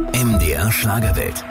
MDR Schlagerwelt.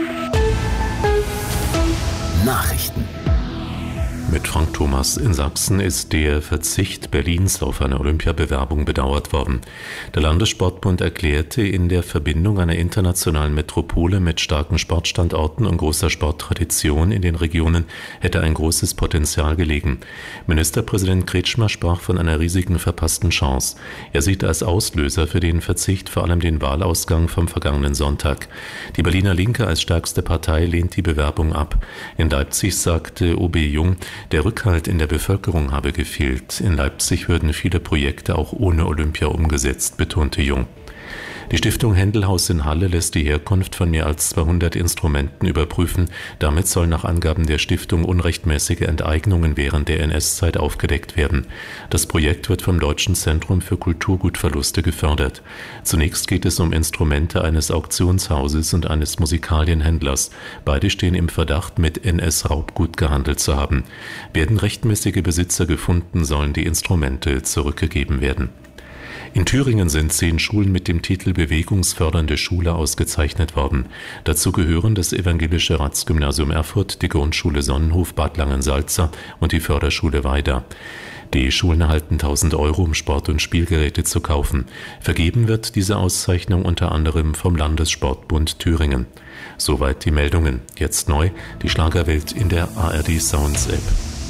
Nachrichten. Mit Frank Thomas. In Sachsen ist der Verzicht Berlins auf eine Olympiabewerbung bedauert worden. Der Landessportbund erklärte, in der Verbindung einer internationalen Metropole mit starken Sportstandorten und großer Sporttradition in den Regionen hätte ein großes Potenzial gelegen. Ministerpräsident Kretschmer sprach von einer riesigen verpassten Chance. Er sieht als Auslöser für den Verzicht vor allem den Wahlausgang vom vergangenen Sonntag. Die Berliner Linke als stärkste Partei lehnt die Bewerbung ab. In Leipzig sagte OB Jung, der Rückhalt in der Bevölkerung habe gefehlt. In Leipzig würden viele Projekte auch ohne Olympia umgesetzt, betonte Jung. Die Stiftung Händelhaus in Halle lässt die Herkunft von mehr als 200 Instrumenten überprüfen. Damit sollen nach Angaben der Stiftung unrechtmäßige Enteignungen während der NS-Zeit aufgedeckt werden. Das Projekt wird vom Deutschen Zentrum für Kulturgutverluste gefördert. Zunächst geht es um Instrumente eines Auktionshauses und eines Musikalienhändlers. Beide stehen im Verdacht, mit NS-Raubgut gehandelt zu haben. Werden rechtmäßige Besitzer gefunden, sollen die Instrumente zurückgegeben werden. In Thüringen sind 10 Schulen mit dem Titel Bewegungsfördernde Schule ausgezeichnet worden. Dazu gehören das Evangelische Ratsgymnasium Erfurt, die Grundschule Sonnenhof Bad Langensalza und die Förderschule Weida. Die Schulen erhalten 1.000 €, um Sport- und Spielgeräte zu kaufen. Vergeben wird diese Auszeichnung unter anderem vom Landessportbund Thüringen. Soweit die Meldungen. Jetzt neu, die Schlagerwelt in der ARD Sounds App.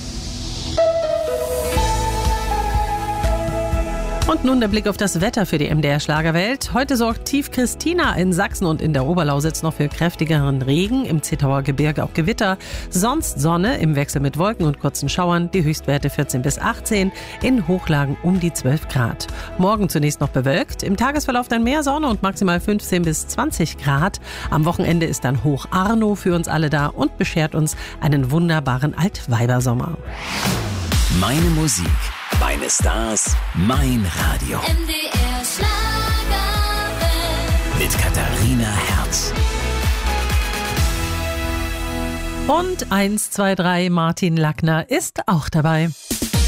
Und nun der Blick auf das Wetter für die MDR Schlagerwelt. Heute sorgt Tief Christina in Sachsen und in der Oberlausitz noch für kräftigeren Regen, im Zittauer Gebirge auch Gewitter, sonst Sonne im Wechsel mit Wolken und kurzen Schauern, die Höchstwerte 14 bis 18, in Hochlagen um die 12 Grad. Morgen zunächst noch bewölkt, im Tagesverlauf dann mehr Sonne und maximal 15 bis 20 Grad. Am Wochenende ist dann Hoch Arno für uns alle da und beschert uns einen wunderbaren Altweibersommer. Meine Musik, meine Stars, mein Radio. MDR Schlagerwelt. Mit Katharina Herz. Und 1, 2, 3, Martin Lackner ist auch dabei.